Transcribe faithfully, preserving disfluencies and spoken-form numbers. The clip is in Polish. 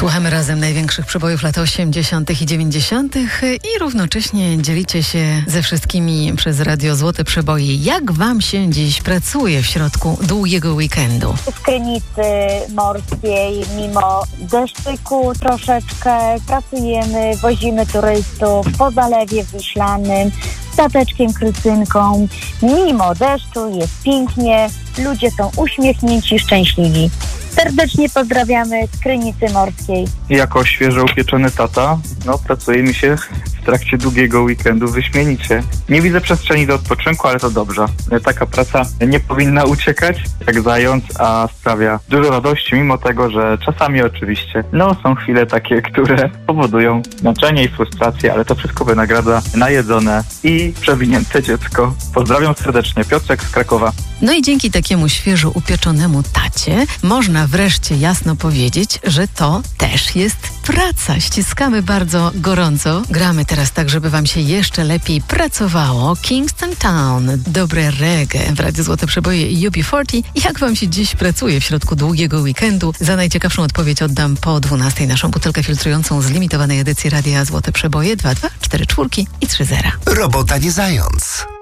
Słuchamy razem największych przebojów lat osiemdziesiątych i dziewięćdziesiątych i równocześnie dzielicie się ze wszystkimi przez Radio Złote Przeboje. Jak wam się dziś pracuje w środku długiego weekendu? W Krynicy Morskiej, mimo deszczyku troszeczkę pracujemy, wozimy turystów po Zalewie Wiślanym, stateczkiem Krysynką. Mimo deszczu jest pięknie, ludzie są uśmiechnięci, szczęśliwi. Serdecznie pozdrawiamy z Krynicy Morskiej. Jako świeżo upieczony tata, no pracuje mi się w trakcie długiego weekendu wyśmienicie. Nie widzę przestrzeni do odpoczynku, ale to dobrze. Taka praca nie powinna uciekać jak zając, a sprawia dużo radości, mimo tego, że czasami oczywiście, no są chwile takie, które powodują zmęczenie i frustrację, ale to wszystko wynagradza najedzone i przewinięte dziecko. Pozdrawiam serdecznie, Piotrek z Krakowa. No i dzięki takiemu świeżo upieczonemu tacie można wreszcie jasno powiedzieć, że to też jest praca. Ściskamy bardzo gorąco. Gramy teraz tak, żeby wam się jeszcze lepiej pracowało. Kingston Town, dobre reggae w Radiu Złote Przeboje i U B czterdzieści. Jak wam się dziś pracuje w środku długiego weekendu? Za najciekawszą odpowiedź oddam po dwunastej naszą butelkę filtrującą z limitowanej edycji Radia Złote Przeboje dwa dwa cztery cztery i trzy zera. Robota nie zając.